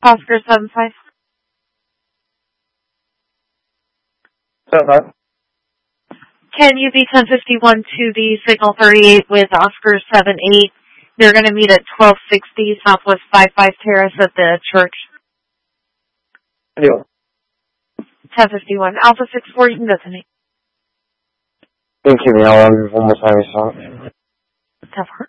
Oscar 75. 75. Can you be 1051 to the Signal 38 with Oscar 78? They're going to meet at 1260 Southwest 55 Terrace at the church. 1051. Alpha 64, you can go to me. Thank you, Neil. One more time, son. 10-4.